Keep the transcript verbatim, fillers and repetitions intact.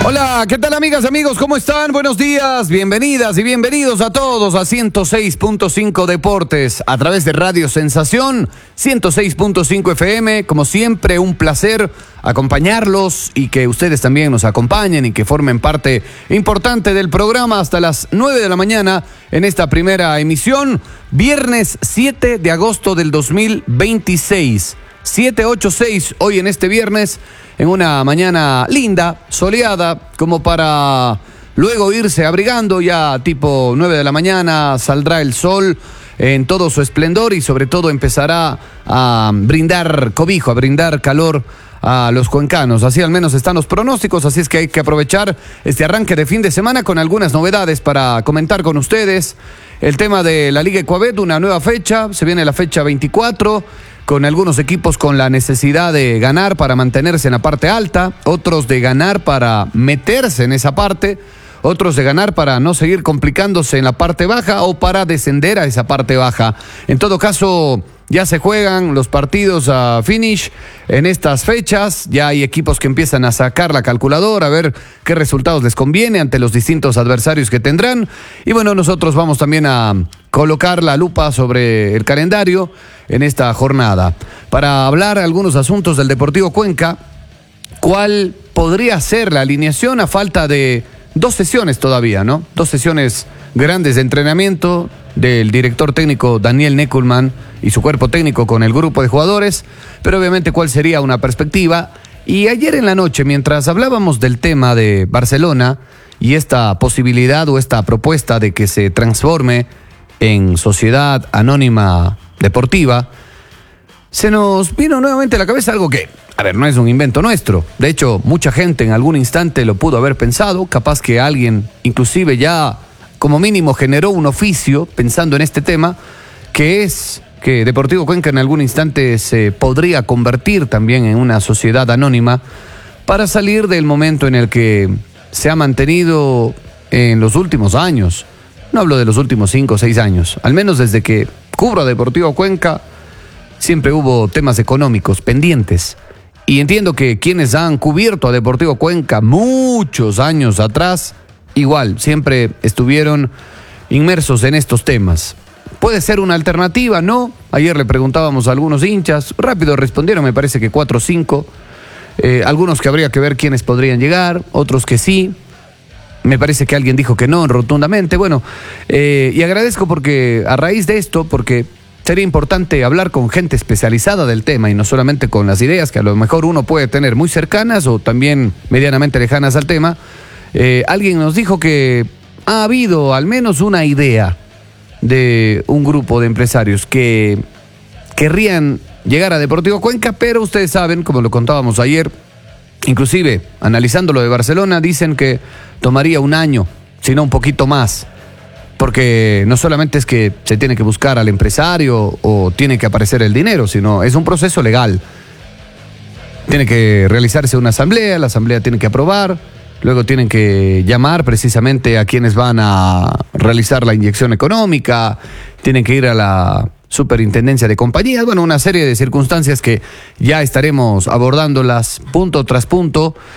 Hola, ¿qué tal amigas, amigos? ¿Cómo están? Buenos días, bienvenidas y bienvenidos a todos a ciento seis punto cinco Deportes a través de Radio Sensación, ciento seis punto cinco F M. Como siempre, un placer acompañarlos y que ustedes también nos acompañen y que formen parte importante del programa hasta las nueve de la mañana en esta primera emisión, viernes siete de agosto del dos mil veintiséis. siete ocho seis hoy en este viernes, en una mañana linda, soleada, como para luego irse abrigando. Ya tipo nueve de la mañana saldrá el sol en todo su esplendor y sobre todo empezará a brindar cobijo, a brindar calor a los cuencanos. Así al menos están los pronósticos, así es que hay que aprovechar este arranque de fin de semana con algunas novedades para comentar con ustedes. El tema de la Liga Ecuabet, una nueva fecha, se viene la fecha veinticuatro, con algunos equipos con la necesidad de ganar para mantenerse en la parte alta, otros de ganar para meterse en esa parte, otros de ganar para no seguir complicándose en la parte baja o para descender a esa parte baja. En todo caso, ya se juegan los partidos a finish en estas fechas. Ya hay equipos que empiezan a sacar la calculadora, a ver qué resultados les conviene ante los distintos adversarios que tendrán. Y bueno, nosotros vamos también a colocar la lupa sobre el calendario en esta jornada para hablar algunos asuntos del Deportivo Cuenca. ¿Cuál podría ser la alineación a falta de dos sesiones todavía, ¿no? Dos sesiones grandes de entrenamiento del director técnico Daniel Neckelman y su cuerpo técnico con el grupo de jugadores, pero obviamente cuál sería una perspectiva. Y ayer en la noche, mientras hablábamos del tema de Barcelona y esta posibilidad o esta propuesta de que se transforme en sociedad anónima deportiva, se nos vino nuevamente a la cabeza algo que, a ver, no es un invento nuestro. De hecho, mucha gente en algún instante lo pudo haber pensado, capaz que alguien inclusive ya como mínimo generó un oficio pensando en este tema, que es que Deportivo Cuenca en algún instante se podría convertir también en una sociedad anónima para salir del momento en el que se ha mantenido en los últimos años. No hablo de los últimos cinco o seis años, al menos desde que cubro a Deportivo Cuenca, siempre hubo temas económicos pendientes. Y entiendo que quienes han cubierto a Deportivo Cuenca muchos años atrás, igual, siempre estuvieron inmersos en estos temas. ¿Puede ser una alternativa? No. Ayer le preguntábamos a algunos hinchas, rápido respondieron, me parece que cuatro o cinco. Eh, algunos que habría que ver quiénes podrían llegar, otros que sí. Me parece que alguien dijo que no, rotundamente. Bueno, eh, y agradezco porque a raíz de esto, porque sería importante hablar con gente especializada del tema y no solamente con las ideas que a lo mejor uno puede tener muy cercanas o también medianamente lejanas al tema. Eh, alguien nos dijo que ha habido al menos una idea de un grupo de empresarios que querrían llegar a Deportivo Cuenca, pero ustedes saben, como lo contábamos ayer, inclusive analizando lo de Barcelona, dicen que tomaría un año, sino un poquito más, porque no solamente es que se tiene que buscar al empresario o tiene que aparecer el dinero, sino es un proceso legal. Tiene que realizarse una asamblea, la asamblea tiene que aprobar, luego tienen que llamar precisamente a quienes van a realizar la inyección económica, tienen que ir a la superintendencia de compañías, bueno, una serie de circunstancias que ya estaremos abordándolas punto tras punto